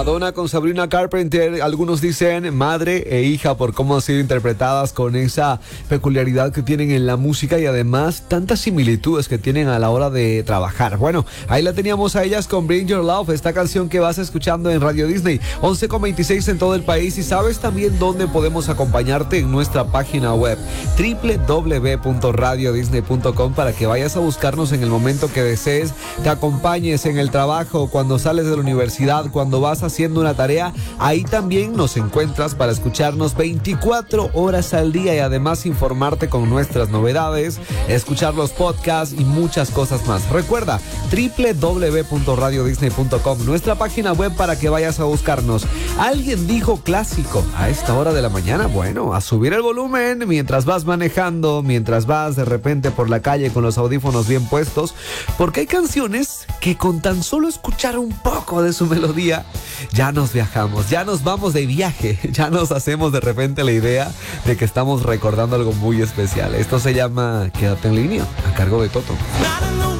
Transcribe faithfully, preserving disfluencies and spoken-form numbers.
Madonna con Sabrina Carpenter, algunos dicen madre e hija por cómo han sido interpretadas, con esa peculiaridad que tienen en la música y además tantas similitudes que tienen a la hora de trabajar. Bueno, ahí la teníamos a ellas con Bring Your Love, esta canción que vas escuchando en Radio Disney, once con veintiséis en todo el país. Y sabes también dónde podemos acompañarte, en nuestra página web doble u doble u doble u punto radio disney punto com, para que vayas a buscarnos en el momento que desees, te acompañes en el trabajo, cuando sales de la universidad, cuando vas a haciendo una tarea. Ahí también nos encuentras para escucharnos veinticuatro horas al día y además informarte con nuestras novedades, escuchar los podcasts y muchas cosas más. Recuerda, doble u doble u doble u punto radio disney punto com, nuestra página web, para que vayas a buscarnos. Alguien dijo clásico a esta hora de la mañana. Bueno, a subir el volumen mientras vas manejando, mientras vas de repente por la calle con los audífonos bien puestos, porque hay canciones que con tan solo escuchar un poco de su melodía ya nos viajamos, ya nos vamos de viaje, ya nos hacemos de repente la idea de que estamos recordando algo muy especial. Esto se llama Quédate en línea, a cargo de Toto.